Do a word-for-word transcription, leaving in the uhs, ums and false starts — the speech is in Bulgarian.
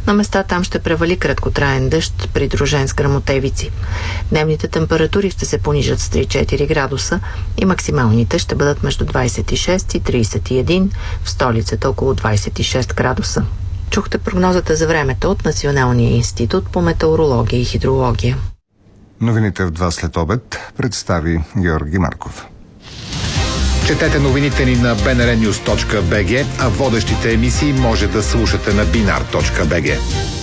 На места там ще превали краткотраен дъжд, придружен с гръмотевици. Дневните температури ще се понижат с три-четири градуса и максималните ще бъдат между двадесет и шест и тридесет и един, в столицата около двадесет и шест градуса. Чухте прогнозата за времето от Националния институт по метеорология и хидрология. Новините в два след обед представи Георги Марков. Четете новините ни на би ен ар нюз точка би джи, а водещите емисии може да слушате на бинар точка би джи.